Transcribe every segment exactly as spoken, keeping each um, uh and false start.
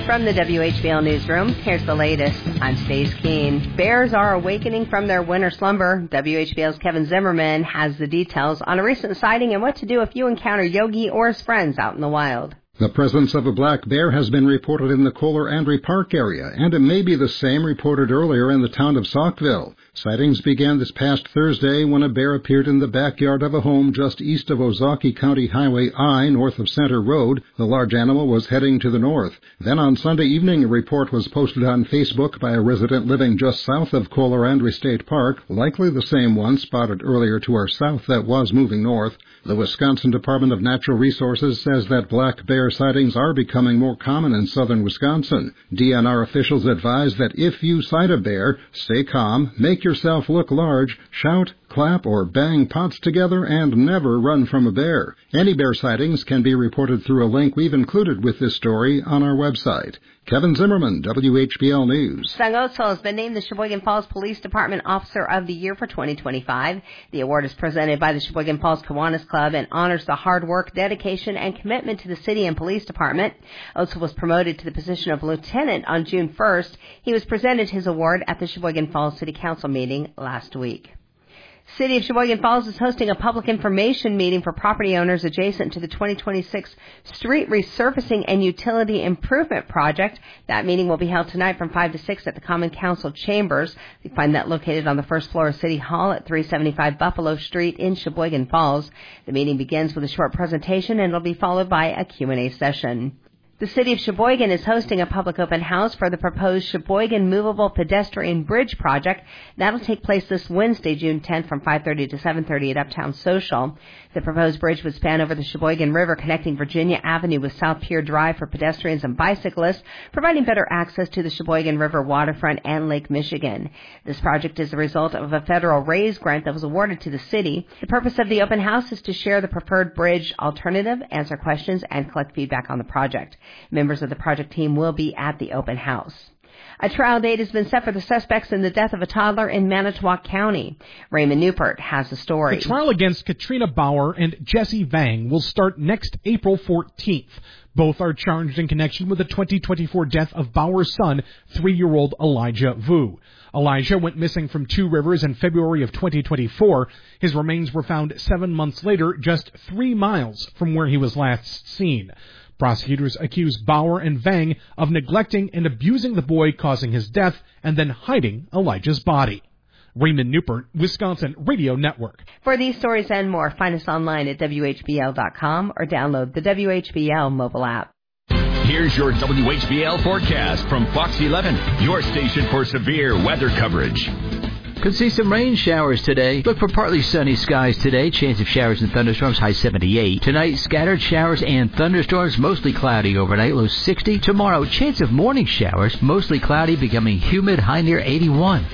From the W H B L Newsroom, here's the latest. I'm Stace Keene. Bears are awakening from their winter slumber. W H B L's Kevin Zimmerman has the details on a recent sighting and what to do if you encounter Yogi or his friends out in the wild. The presence of a black bear has been reported in the Kohler-Andrey Park area, and it may be the same reported earlier in the town of Saukville. Sightings began this past Thursday when a bear appeared in the backyard of a home just east of Ozaukee County Highway I, north of Center Road. The large animal was heading to the north. Then on Sunday evening, a report was posted on Facebook by a resident living just south of Kohler-Andrey State Park, likely the same one spotted earlier to our south that was moving north. The Wisconsin Department of Natural Resources says that black bear sightings are becoming more common in southern Wisconsin. D N R officials advise that if you sight a bear, stay calm, make yourself look large, shout, clap, or bang pots together, and never run from a bear. Any bear sightings can be reported through a link we've included with this story on our website. Kevin Zimmerman, W H B L News. Sung Otsal has been named the Sheboygan Falls Police Department Officer of the Year for twenty twenty-five. The award is presented by the Sheboygan Falls Kiwanis Club and honors the hard work, dedication, and commitment to the city and police department. Otsal was promoted to the position of lieutenant on June first. He was presented his award at the Sheboygan Falls City Council meeting last week. City of Sheboygan Falls is hosting a public information meeting for property owners adjacent to the twenty twenty-six Street Resurfacing and Utility Improvement Project. That meeting will be held tonight from five to six at the Common Council Chambers. You find that located on the first floor of City Hall at three seventy-five Buffalo Street in Sheboygan Falls. The meeting begins with a short presentation and will be followed by a Q and A session. The City of Sheboygan is hosting a public open house for the proposed Sheboygan Movable Pedestrian Bridge project. That'll take place this Wednesday, June tenth, from five thirty to seven thirty at Uptown Social. The proposed bridge would span over the Sheboygan River, connecting Virginia Avenue with South Pier Drive for pedestrians and bicyclists, providing better access to the Sheboygan River waterfront and Lake Michigan. This project is the result of a federal RAISE grant that was awarded to the city. The purpose of the open house is to share the preferred bridge alternative, answer questions, and collect feedback on the project. Members of the project team will be at the open house. A trial date has been set for the suspects in the death of a toddler in Manitowoc County. Raymond Newport has the story. The trial against Katrina Bauer and Jesse Vang will start next April fourteenth. Both are charged in connection with the twenty twenty-four death of Bauer's son, three-year-old Elijah Vu. Elijah went missing from Two Rivers in February of twenty twenty-four. His remains were found seven months later, just three miles from where he was last seen. Prosecutors accuse Bauer and Vang of neglecting and abusing the boy, causing his death, and then hiding Elijah's body. Raymond Newport, Wisconsin Radio Network. For these stories and more, find us online at W H B L dot com or download the W H B L mobile app. Here's your W H B L forecast from Fox eleven, your station for severe weather coverage. Could see some rain showers today. Look for partly sunny skies today. Chance of showers and thunderstorms, high seventy-eight. Tonight, scattered showers and thunderstorms, mostly cloudy overnight, low sixty. Tomorrow, chance of morning showers, mostly cloudy, becoming humid, high near eighty-one.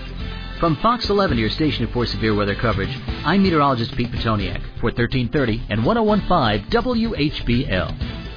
From Fox eleven, your station for severe weather coverage, I'm meteorologist Pete Petoniak for thirteen thirty and one oh one point five W H B L.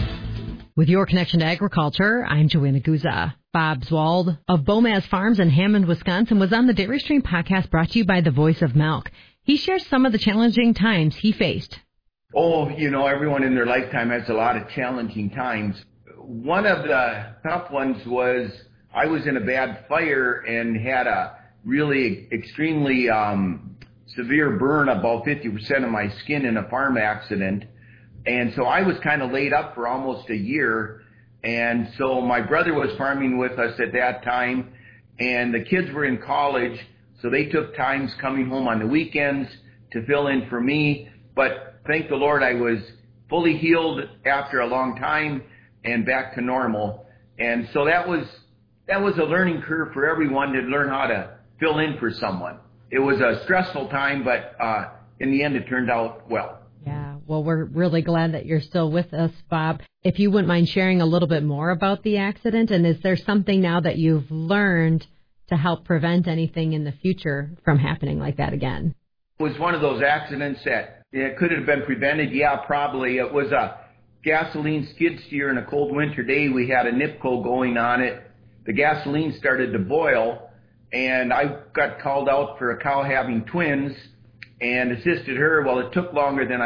With your connection to agriculture, I'm Joanna Guza. Bob Zwald of Bomaz Farms in Hammond, Wisconsin, was on the Dairy Stream podcast brought to you by the Voice of Milk. He shares some of the challenging times he faced. Oh, you know, everyone in their lifetime has a lot of challenging times. One of the tough ones was I was in a bad fire and had a really extremely um, severe burn, about fifty percent of my skin in a farm accident. And so I was kind of laid up for almost a year. And so my brother was farming with us at that time, and the kids were in college, so they took times coming home on the weekends to fill in for me. But thank the Lord, I was fully healed after a long time and back to normal. And so that was that was a learning curve for everyone to learn how to fill in for someone. It was a stressful time, but uh, in the end it turned out well. Yeah, well, we're really glad that you're still with us, Bob. If you wouldn't mind sharing a little bit more about the accident, and is there something now that you've learned to help prevent anything in the future from happening like that again? It was one of those accidents that it could have been prevented. Yeah, probably. It was a gasoline skid steer in a cold winter day. We had a N I P C O going on it. The gasoline started to boil, and I got called out for a cow having twins and assisted her. Well, it took longer than I